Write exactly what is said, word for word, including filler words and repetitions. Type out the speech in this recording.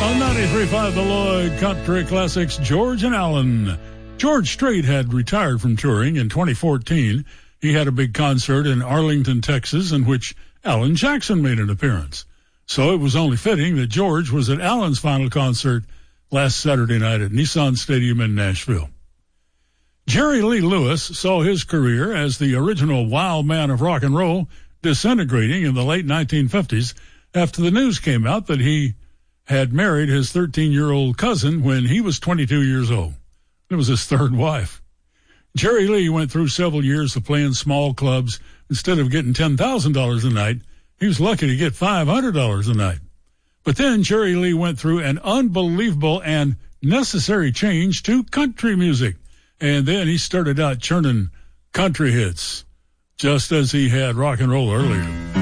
On ninety-three point five The Lloyd Country Classics, George and Alan. George Strait had retired from touring in twenty fourteen. He had a big concert in Arlington, Texas, in which Alan Jackson made an appearance. So it was only fitting that George was at Alan's final concert last Saturday night at Nissan Stadium in Nashville. Jerry Lee Lewis saw his career as the original wild man of rock and roll disintegrating in the late nineteen fifties after the news came out that he had married his thirteen-year-old cousin when he was twenty-two years old. It was his third wife. Jerry Lee went through several years of playing small clubs. Instead of getting ten thousand dollars a night, he was lucky to get five hundred dollars a night. But then Jerry Lee went through an unbelievable and necessary change to country music. And then he started out churning country hits, just as he had rock and roll earlier.